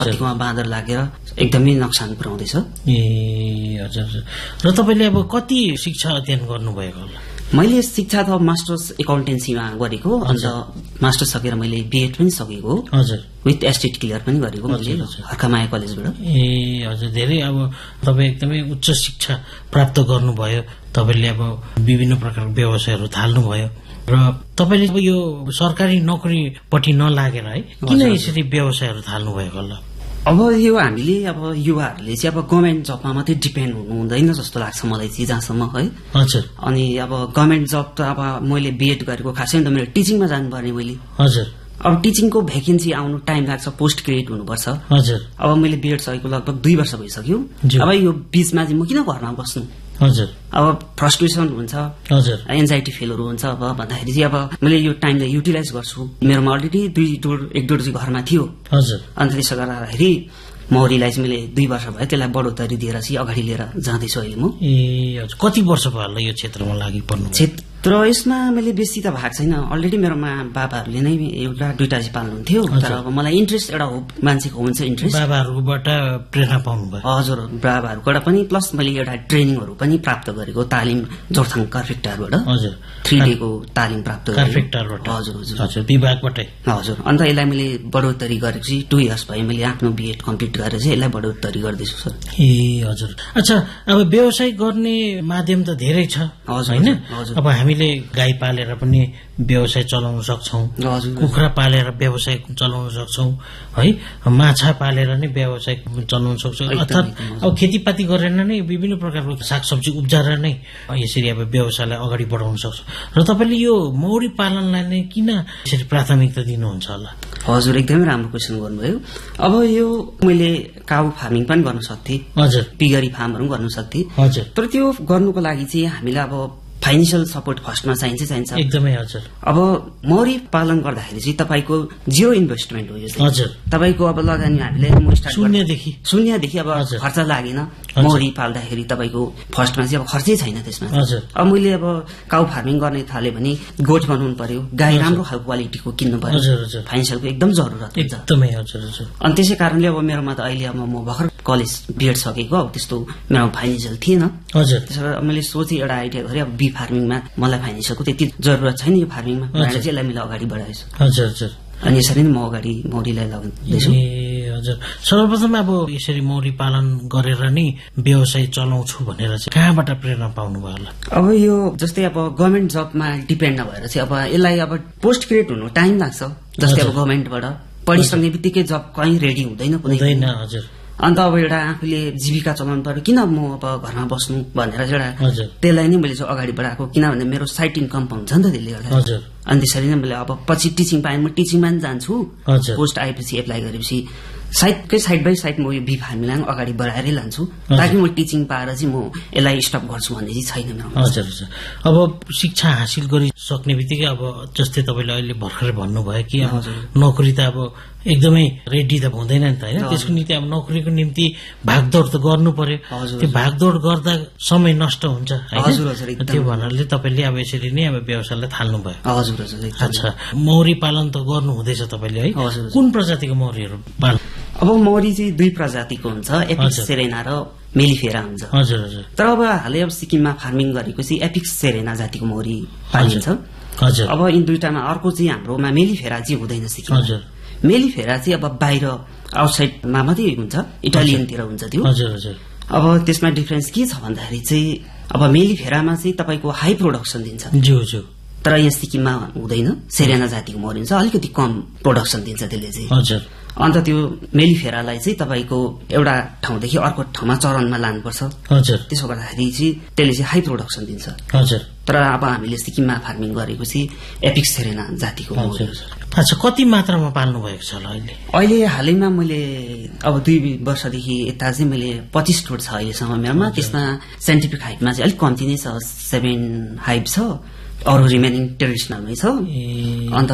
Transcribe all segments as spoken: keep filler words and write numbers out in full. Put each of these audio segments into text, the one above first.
कतिकोमा बाँदर लागेर एकदमै नोक्सान पुर्याउँदैछ। ए हजुर हजुर। र तपाईँले अब कति शिक्षा अध्ययन गर्नुभएको होला? मैले शिक्षा त मास्टर्स एकाउन्टेन्सीमा गरेको, अन्त मास्टर्स सकेर मैले बिएड पनि सकेको हजुर, विथ एस्टेट क्लियर पनि गरेको मैले हर्कामाया कलेजबाट। ए हजुर, धेरै अब तपाईँ एकदमै उच्च शिक्षा प्राप्त गर्नुभयो, तपाईँले अब विभिन्न प्रकारको व्यवसायहरू थाल्नुभयो र तपाईँले अब यो सरकारी नोकरीपट्टि नलागेर है किन यसरी व्यवसायहरू थाल्नुभएको होला? अब यो हामीले अब युवाहरूले चाहिँ अब गभर्मेन्ट जबमा मात्रै डिपेन्ड हुनु हुँदैन जस्तो लाग्छ मलाई चाहिँ जहाँसम्म है। हजुर। अनि अब गभर्मेन्ट जब त अब मैले बिएड गरेको खासै त मेरो टिचिङमा जानुपर्ने मैले। हजुर। अब टिचिङको भ्याकेन्सी आउनु टाइम लाग्छ, पोस्ट क्रिएट हुनुपर्छ। हजुर। अब मैले बिएड सकेको लगभग दुई वर्ष भइसक्यो। अब यो बीचमा चाहिँ म किन घरमा बस्नु? हजुर। अब फ्रस्ट्रेसन हुन्छ, हजुर, एन्जाइटी फिलहरू हुन्छ। अब भन्दाखेरि चाहिँ अब मैले यो टाइमलाई युटिलाइज गर्छु। मेरोमा अलरेडी दुई डोर एक डोर चाहिँ घरमा थियो। हजुर। अन्त त्यसो गर्दाखेरि मौरीलाई चाहिँ मैले दुई वर्ष भयो त्यसलाई बढोत्तरी दिएर चाहिँ अगाडि लिएर जाँदैछु अहिले म। ए हजुर। कति वर्ष भयो होला यो क्षेत्रमा लागि पर्नु? क्षेत्र यसमा मैले बेसी त भएको छैन। अलरेडी मेरोमा बाबाहरूले नै एउटा दुइटा चाहिँ पाल्नुहुन्थ्यो, तर अब मलाई इन्ट्रेस्ट एउटा हो, मान्छेको हुन्छ इन्ट्रेस्ट। बाबाहरूबाट प्रेरणा पाउनु भयो? हजुर, बाबाहरूबाट पनि, प्लस मैले एउटा ट्रेनिङहरू पनि प्राप्त गरेको, तालिम जोरथाङ कार्पेक्टारबाट। हजुर। थ्री डेको तालिम प्राप्त गरेको कार्पेक्टारबाट। हजुर हजुर हजुर, विभागबाटै। हजुर। अन्त यसलाई मैले बढोत्तरी गरेको चाहिँ टु इयर्स भयो मैले आफ्नो बिएड कम्प्लिट गरेर चाहिँ यसलाई बढोत्तरी गर्दैछु सर। ए हजुर। अच्छा, अब व्यवसाय गर्ने माध्यम त धेरै छ होइन? अब हामीले गाई पालेर पनि व्यवसाय चलाउन सक्छौं, कुखुरा पालेर व्यवसाय चलाउन सक्छौं है, माछा पालेर नै व्यवसाय चलाउन सक्छौं, अर्थात् अब खेतीपाती गरेर नै विभिन्न प्रकारको सागसब्जी उब्जाएर नै यसरी अब व्यवसायलाई अगाडि बढाउन सक्छौं। र तपाईँले यो मौरी पालनलाई नै किन यसरी प्राथमिकता दिनुहुन्छ होला? हजुर, एकदमै राम्रो क्वेसन गर्नुभयो। अब यो मैले काउ फार्मिङ पनि गर्न सक्थे, हजुर, पिगरी फार्महरू गर्न सक्थे, हजुर, तर त्यो गर्नुको लागि चाहिँ हामीलाई अब फाइनेन्सियल सपोर्ट फर्स्टमा चाहिन्छ चाहिन्छ एकदमै। हजुर। अब मौरी पालन गर्दाखेरि चाहिँ तपाईँको जिरो इन्भेस्टमेन्ट हो यो चाहिँ। हजुर। तपाईँको अब लगानी हामीले शून्यदेखि शून्यदेखि अब खर्च लागेन। मौरी पाल्दाखेरि तपाईँको फर्स्टमा चाहिँ अब खर्चै छैन त्यसमा। हजुर। अब मैले अब काउ फार्मिङ गर्ने थाले भने गोठ बनाउनु पर्यो, गाई राम्रो खालको क्वालिटीको किन्नु पर्यो, फाइनेन्सियलको एकदम जरुरत हुन्छ। एकदमै। हजुर हजुर। अनि त्यसै कारणले अब मेरोमा त अहिले अब म भर्खर कलेज बिएड सकेको, अब त्यस्तो मेरो फाइनेन्सियल थिएन। हजुर। त्यसो मैले सोचे एउटा आइडिया गरेँ, अब फार्मिङमा मलाई फाइनेन्सियलको त्यति जरुरत छैन यो फार्मिङमा, भनेर चाहिँ यसलाई मैले अगाडि बढाएछु। हजुर हजुर। अनि यसरी नै म अगाडि मौरीलाई लगाउँदैछु। ए हजुर। सर्वप्रथम अब यसरी मौरी पालन गरेर नै व्यवसाय चलाउँछु भनेर चाहिँ कहाँबाट प्रेरणा पाउनु भयो होला? अब यो जस्तै अब गभर्मेन्ट जबमा डिपेन्ड नभएर चाहिँ अब यसलाई अब पोस्ट क्रिएट हुनु टाइम लाग्छ। जस्तै अब गभर्मेन्टबाट पढिसक्ने बित्तिकै जब कहीँ रेडी हुँदैन कुनै। हजुर। अन्त अब एउटा आफूले जीविका चलाउनु पर्यो, किन म अब घरमा बस्नु भनेर चाहिँ एउटा त्यसलाई नै मैले चाहिँ अगाडि बढाएको, किनभने मेरो साइड इन्कम हुन्छ नि त त्यसले गर्दा। अनि त्यसरी नै मैले अब पछि टिचिङ पाएँ, म टिचिङमा पनि जान्छु, पोस्ट आएपछि एप्लाई गरेपछि साइडकै साइड बाई साइड म यो बी फार्मिङलाई अगाडि बढाएरै लान्छु, ताकि म टिचिङ पाएर चाहिँ म यसलाई स्टप गर्छु भन्ने चाहिँ छैन मेरो। हजुर हजुर। अब शिक्षा हासिल गरिसक्ने बित्तिकै अब जस्तै तपाईँले अहिले भर्खरै भन्नुभयो कि अब नोकरी त अब एकदमै रेडी त हुँदैन नि त होइन, त्यसको निम्ति अब नोकरीको निम्ति भागदौड त गर्नु पर्यो। त्यो भागदौड गर्दा समय नष्ट हुन्छ होइन, त्यो भन्नाले तपाईँले अब यसरी नै अब व्यवसायलाई थाल्नु भयो। हजुर हजुर। अच्छा, मौरी पालन त गर्नु हुँदैछ तपाईँले है? कुन प्रजातिको मौरीहरू पालन? अब मौरी चाहिँ दुई प्रजातिको हुन्छ, एपिक्स सेरेना र मेलिफेरा हुन्छ। हजुर हजुर। तर अब हालै अब सिक्किममा फार्मिङ गरेको चाहिँ एपिक्स सेरेना जातिको मौरी पालिन्छ। हजुर। अब यी दुईटामा अर्को चाहिँ हाम्रोमा मेलिफेरा चाहिँ हुँदैन सिक्किममा। हजुर। मेलिफेरा चाहिँ अब बाहिर आउटसाइडमा मात्रै हुन्छ, इटालियनतिर हुन्छ त्यो। हजुर हजुर। अब त्यसमा डिफरेन्स के छ भन्दाखेरि चाहिँ अब मेलिफेरामा चाहिँ तपाईँको हाई प्रोडक्सन दिन्छ, ज्यू ज्यू, तर यहाँ सिक्किममा हुँदैन। सेरेना जातिको मौरी हुन्छ, अलिकति कम प्रोडक्सन दिन्छ त्यसले चाहिँ। हजुर। अन्त त्यो मेलिफेरालाई चाहिँ तपाईँको एउटा ठाउँदेखि अर्को ठाउँमा चरणमा लानुपर्छ। हजुर। त्यसो गर्दाखेरि चाहिँ त्यसले चाहिँ हाई प्रोडक्सन दिन्छ। हजुर। तर अब हामीले सिक्किममा फार्मिङ गरेको चाहिँ एपिक्स सेरेना जातिको मौरी। अच्छा, कति मात्रामा पाल्नु भएको छ अहिले? अहिले हालैमा मैले अब दुई वर्षदेखि यता चाहिँ मैले पच्चिस टोट छ अहिलेसम्म मेरोमा। त्यसमा साइन्टिफिक हाइटमा चाहिँ अलिक कम्ती नै छ, सेभेन हाइट छ, अरू रिमेनिङ ट्रेडिसनलमै छ। अन्त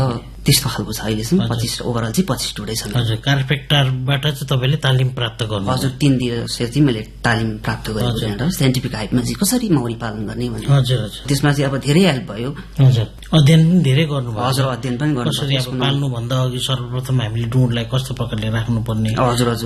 त्यस्तो खालको छ अहिलेसम्म पच्चिस ओभरअल चाहिँ पच्चिसवटै छन्। हजुर, कार्पेक्टरबाट चाहिँ तपाईँले तालिम प्राप्त गर्नु? हजुर, तीन दिवसीय चाहिँ मैले तालिम प्राप्त गरेको साइन्टिफिक हाइटमा चाहिँ कसरी मौरी पालन गर्ने भने। हजुर हजुर, त्यसमा चाहिँ अब धेरै हेल्प भयो। हजुर, अध्ययन पनि धेरै गर्नुभयो? हजुर, अध्ययन पनि गर्नु। कसरी अब पाल्नु भन्दा अघि सर्वप्रथम हामीले ड्रोनलाई कस्तो प्रकारले राख्नुपर्ने? हजुर हजुर